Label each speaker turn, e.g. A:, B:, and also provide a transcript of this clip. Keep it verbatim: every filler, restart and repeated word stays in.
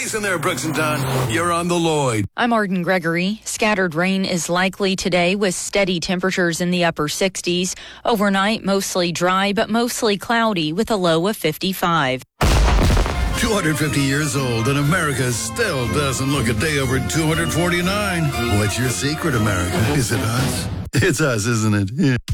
A: Listen there, Brooks and Dunn. You're on the Lloyd.
B: I'm Arden Gregory. Scattered rain is likely today with steady temperatures in the upper sixties. Overnight, mostly dry, but mostly cloudy with a low of fifty-five.
A: two hundred fifty years old, and America still doesn't look a day over two hundred forty-nine. What's your secret, America? Is it us? It's us, isn't it? Yeah.